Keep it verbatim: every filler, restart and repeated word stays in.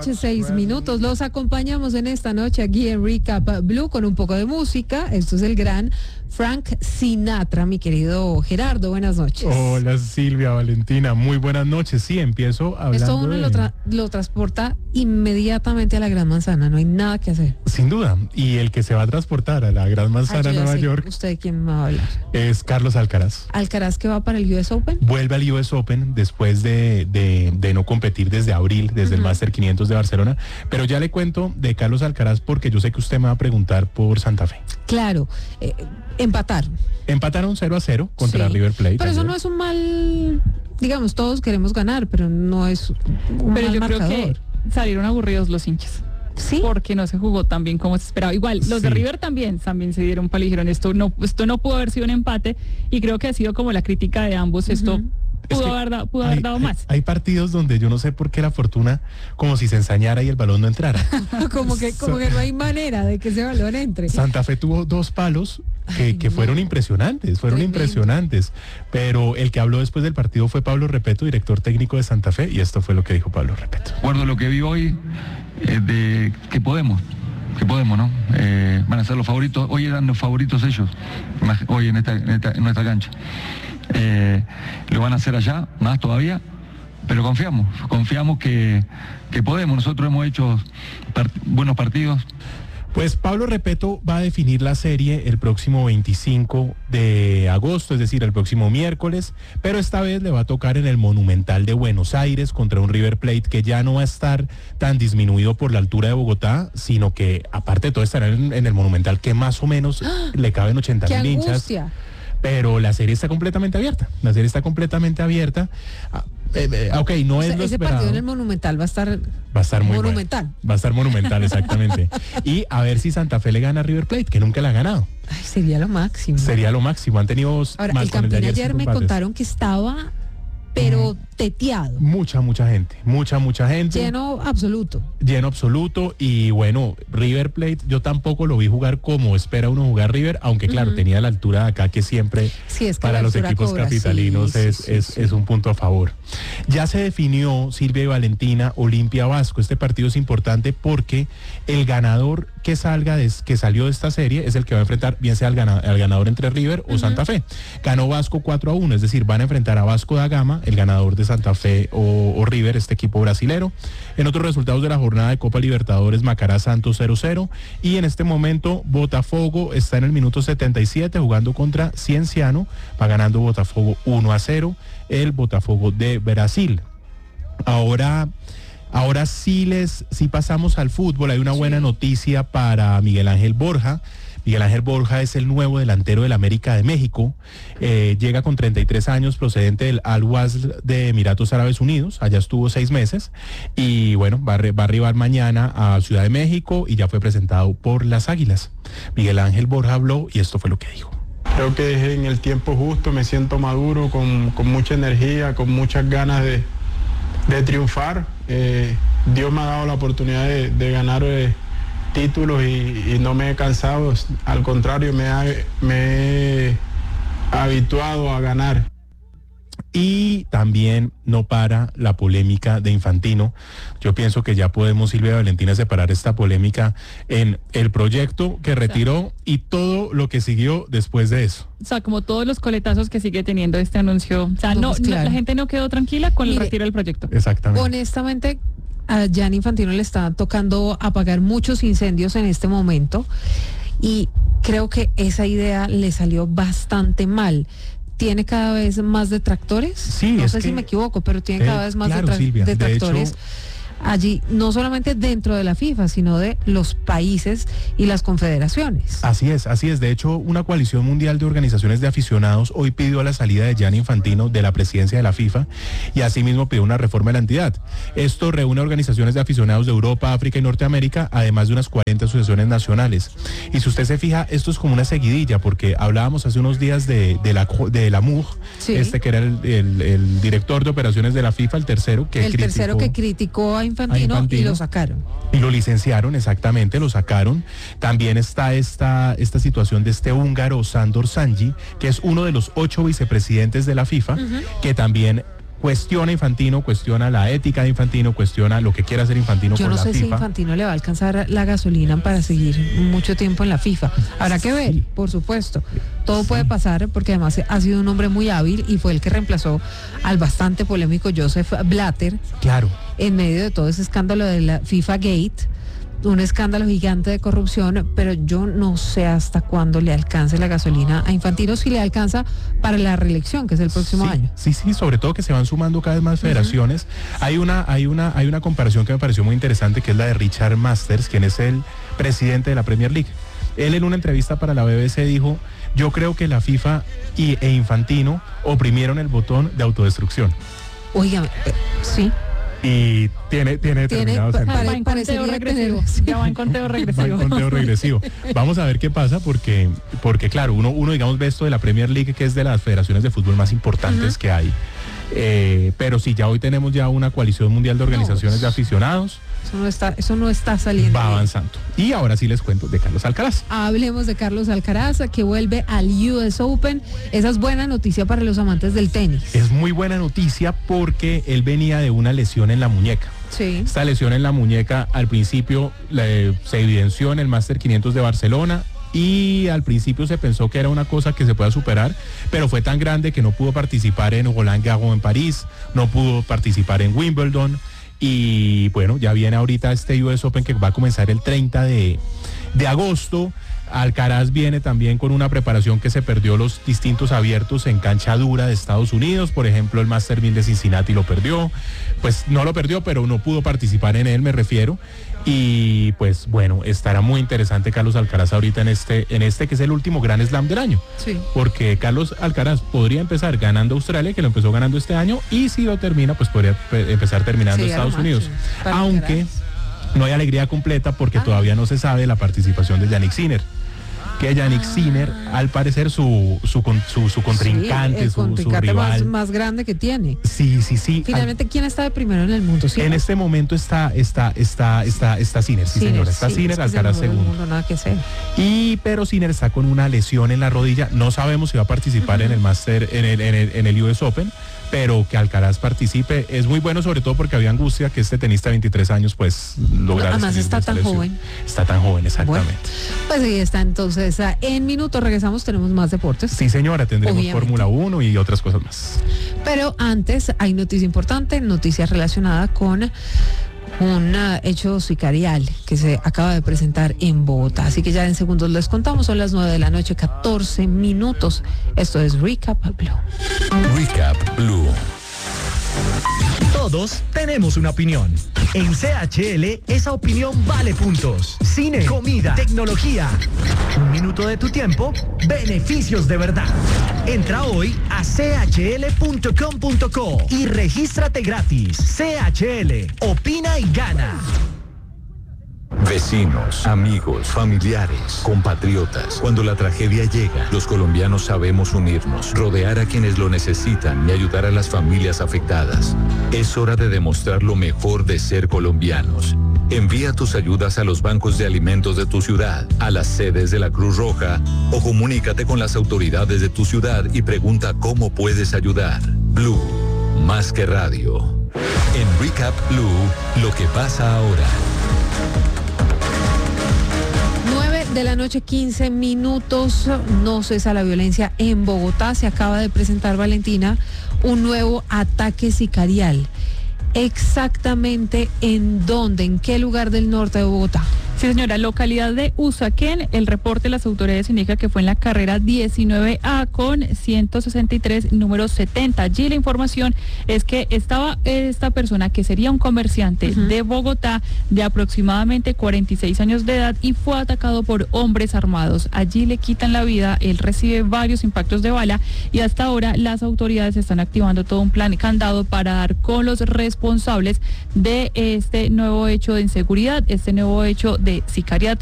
noche, seis minutos. Los acompañamos en esta noche aquí en Recap Blue con un poco de música. Esto es el gran Frank Sinatra, mi querido Gerardo. Buenas noches. Hola Silvia, Valentina, muy buenas noches. Sí, empiezo hablando Esto uno de... lo, tra- lo transporta inmediatamente a la Gran Manzana, no hay nada que hacer. Sin duda, y el que se va a transportar a la Gran Manzana, ah, Nueva sé, York, ¿usted quién me va a hablar? Es Carlos Alcaraz. ¿Alcaraz que va para el U S Open? Vuelve al U S Open después de, de, de no competir desde abril, desde uh-huh. el Master quinientos de Barcelona, pero ya le cuento de Carlos Alcaraz porque yo sé que usted me va a preguntar por Santa Fe. Claro, eh, empataron. Empataron cero a cero contra sí, River Plate. Pero eso no es un mal, digamos, todos queremos ganar, pero no es un pero mal yo marcador. Creo que salieron aburridos los hinchas. Sí. Porque no se jugó tan bien como se esperaba. Igual, los sí. de River también, también se dieron palo y dijeron, esto no, esto no pudo haber sido un empate, y creo que ha sido como la crítica de ambos, uh-huh. esto pudo, es haber, da, pudo hay, haber dado hay, más. Hay partidos donde yo no sé por qué la fortuna, como si se ensañara y el balón no entrara. como que como que no hay manera de que ese balón entre. Santa Fe tuvo dos palos que, Ay, que fueron no. impresionantes, fueron Tremendo. impresionantes, pero el que habló después del partido fue Pablo Repeto, director técnico de Santa Fe, y esto fue lo que dijo Pablo Repeto. Recuerdo lo que vi hoy, eh, de que podemos, que podemos, ¿no? Eh, van a ser los favoritos, hoy eran los favoritos ellos, hoy en esta, en esta en nuestra cancha. Eh, lo van a hacer allá, más todavía, pero confiamos, confiamos que, que podemos. Nosotros hemos hecho part- buenos partidos. Pues Pablo Repeto va a definir la serie el próximo veinticinco de agosto, es decir, el próximo miércoles, pero esta vez le va a tocar en el Monumental de Buenos Aires contra un River Plate que ya no va a estar tan disminuido por la altura de Bogotá, sino que aparte de todo estará en, en el Monumental que más o menos ¡Ah! le caben ochenta mil hinchas. Pero la serie está completamente abierta, la serie está completamente abierta. Ah, eh, eh, ok, no o es sea, lo ese esperado. partido en el Monumental va a estar va a estar muy monumental. Bueno. Va a estar monumental, exactamente. Y a ver si Santa Fe le gana a River Plate, que nunca la ha ganado. Ay, sería lo máximo. Sería lo máximo. Han tenido Ahora, el Campín ayer, ayer me contaron que estaba pero teteado. Mucha, mucha gente, mucha, mucha gente. Lleno absoluto. Lleno absoluto, y bueno, River Plate, yo tampoco lo vi jugar como espera uno jugar River, aunque claro, uh-huh. tenía la altura de acá que siempre sí, es que para los equipos cobra, capitalinos sí, es, sí, es, sí, es un punto a favor. Ya se definió, Silvia y Valentina, Olimpia Vasco. Este partido es importante porque el ganador que salga de, que salió de esta serie es el que va a enfrentar, bien sea al, gana, al ganador entre River o uh-huh. Santa Fe. Ganó Vasco cuatro a uno, es decir, van a enfrentar a Vasco da Gama, el ganador de Santa Fe o, o River, este equipo brasilero. En otros resultados de la jornada de Copa Libertadores, Macará Santos cero cero, y en este momento Botafogo está en el minuto setenta y siete jugando contra Cienciano, va ganando Botafogo uno a cero, el Botafogo de Brasil. Ahora... Ahora sí les, sí pasamos al fútbol. Hay una sí. buena noticia para Miguel Ángel Borja. Miguel Ángel Borja es el nuevo delantero del América de México. Eh, llega con treinta y tres años, procedente del Al-Wasl de Emiratos Árabes Unidos. Allá estuvo seis meses. Y bueno, va a, va a arribar mañana a Ciudad de México y ya fue presentado por las Águilas. Miguel Ángel Borja habló y esto fue lo que dijo. Creo que es en el tiempo justo, me siento maduro, con, con mucha energía, con muchas ganas de... de triunfar. Eh, Dios me ha dado la oportunidad de, de ganar eh, títulos y, y no me he cansado, al contrario, me, ha, me he habituado a ganar. Y también no para la polémica de Infantino. Yo pienso que ya podemos, Silvia y Valentina, separar esta polémica en el proyecto que retiró y todo lo que siguió después de eso. O sea, como todos los coletazos que sigue teniendo este anuncio. O sea, no, no, claro. no la gente no quedó tranquila con Mire, el retiro del proyecto. Exactamente. Honestamente, a Gianni Infantino le está tocando apagar muchos incendios en este momento y creo que esa idea le salió bastante mal. ¿Tiene cada vez más detractores? Sí, no es sé que, si me equivoco, pero tiene cada eh, vez más claro, detra- Silvia, detractores. De hecho, allí, no solamente dentro de la FIFA, sino de los países y las confederaciones. Así es, así es. De hecho, una coalición mundial de organizaciones de aficionados hoy pidió la salida de Gianni Infantino de la presidencia de la FIFA y asimismo pidió una reforma de la entidad. Esto reúne organizaciones de aficionados de Europa, África y Norteamérica, además de unas cuarenta asociaciones nacionales. Y si usted se fija, esto es como una seguidilla, porque hablábamos hace unos días de, de la de la M U G, sí. este que era el, el, el director de operaciones de la FIFA, el tercero que el criticó, tercero que criticó a Infantino, a Infantino y lo sacaron. Y lo licenciaron, exactamente, lo sacaron. También está esta, esta situación de este húngaro Sándor Szányi, que es uno de los ocho vicepresidentes de la FIFA, uh-huh. que también cuestiona Infantino, cuestiona la ética de Infantino, cuestiona lo que quiera hacer Infantino Yo con no la sé FIFA. si Infantino le va a alcanzar la gasolina para seguir mucho tiempo en la FIFA. Habrá que ver, por supuesto. Todo puede pasar porque además ha sido un hombre muy hábil y fue el que reemplazó al bastante polémico Joseph Blatter. Claro. En medio de todo ese escándalo de la FIFA Gate, un escándalo gigante de corrupción, pero yo no sé hasta cuándo le alcance la gasolina a Infantino, si le alcanza para la reelección, que es el próximo sí, año. Sí, sí, sobre todo que se van sumando cada vez más federaciones. Uh-huh. Hay una, hay una, hay una comparación que me pareció muy interesante, que es la de Richard Masters, quien es el presidente de la Premier League. Él en una entrevista para la B B C dijo: yo creo que la FIFA y, e Infantino oprimieron el botón de autodestrucción. Óigame, eh, sí. Y tiene, tiene determinado tiene, sentido. Va en conteo regresivo. Ya va en conteo regresivo. Va en conteo regresivo. Vamos a ver qué pasa porque, porque claro, uno, uno digamos ve esto de la Premier League, que es de las federaciones de fútbol más importantes uh-huh. que hay. Eh, pero si ya hoy tenemos ya una coalición mundial de organizaciones no, de aficionados. Eso no está, eso no está saliendo. Va avanzando. Y ahora sí les cuento de Carlos Alcaraz. Hablemos de Carlos Alcaraz, que vuelve al U S Open. Esa es buena noticia para los amantes del tenis. Es muy buena noticia porque él venía de una lesión en la muñeca. Sí. Esta lesión en la muñeca al principio le, se evidenció en el Master quinientos de Barcelona. Y al principio se pensó que era una cosa que se pueda superar, pero fue tan grande que no pudo participar en Roland Garros en París, no pudo participar en Wimbledon, y bueno, ya viene ahorita este U S Open que va a comenzar el treinta de agosto. Alcaraz viene también con una preparación que se perdió los distintos abiertos en cancha dura de Estados Unidos, por ejemplo el Master mil de Cincinnati lo perdió, pues no lo perdió, pero no pudo participar en él, me refiero. Y pues bueno, estará muy interesante Carlos Alcaraz ahorita en este, en este que es el último Grand Slam del año. Sí. Porque Carlos Alcaraz podría empezar ganando Australia, que lo empezó ganando este año, y si lo termina, pues podría pe- empezar terminando sí, Estados Unidos. Aunque no hay alegría completa porque ah. todavía no se sabe la participación de Jannik Sinner. Que Jannik ah. Sinner, al parecer, su su, su, su contrincante, sí, el su, contrincante su rival. Más, más grande que tiene. Sí, sí, sí. Finalmente, ¿quién está de primero en el mundo? ¿Sí? En este momento está, está, está, está, está Sinner, sí, Sinner, señora. Está sí, Sinner, es que Alcaraz es segundo. Mundo, nada que hacer. Y, pero Sinner está con una lesión en la rodilla. No sabemos si va a participar uh-huh. en el Master, en el, en el, en el U S Open, pero que Alcaraz participe es muy bueno, sobre todo porque había angustia que este tenista de veintitrés años pues lograra. Además está tan lesión. joven. Está tan joven, exactamente. Bueno, pues ahí está entonces. En minutos regresamos, tenemos más deportes. Sí, señora, tendremos Fórmula uno y otras cosas más. Pero antes hay noticia importante, noticia relacionada con un uh, hecho sicarial que se acaba de presentar en Bogotá. Así que ya en segundos les contamos, son las nueve de la noche, catorce minutos. Esto es Recap Blue. Recap Blue. Todos tenemos una opinión. En C H L, esa opinión vale puntos. Cine, comida, tecnología. Un minuto de tu tiempo, beneficios de verdad. Entra hoy a c h l punto com punto co y regístrate gratis. C H L, opina y gana. Vecinos, amigos, familiares, compatriotas. Cuando la tragedia llega, los colombianos sabemos unirnos, rodear a quienes lo necesitan y ayudar a las familias afectadas. Es hora de demostrar lo mejor de ser colombianos. Envía tus ayudas a los bancos de alimentos de tu ciudad, a las sedes de la Cruz Roja, o comunícate con las autoridades de tu ciudad y pregunta cómo puedes ayudar. Blue, más que radio. En Recap Blue, lo que pasa ahora. De la noche, quince minutos, no cesa la violencia en Bogotá. Se acaba de presentar, Valentina, un nuevo ataque sicarial. ¿Exactamente en dónde? ¿En qué lugar del norte de Bogotá? Sí, señora, localidad de Usaquén. El reporte de las autoridades indica que fue en la carrera diecinueve A con ciento sesenta y tres, número setenta. Allí la información es que estaba esta persona, que sería un comerciante uh-huh. de Bogotá, de aproximadamente cuarenta y seis años de edad, y fue atacado por hombres armados. Allí le quitan la vida, él recibe varios impactos de bala, y hasta ahora las autoridades están activando todo un plan candado para dar con los responsables de este nuevo hecho de inseguridad, este nuevo hecho de de sicariato